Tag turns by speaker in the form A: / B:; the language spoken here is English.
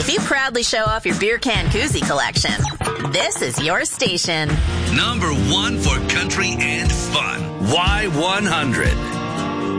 A: If you proudly show off your beer can koozie collection, this is your station.
B: Number 1 for country and fun. Y100.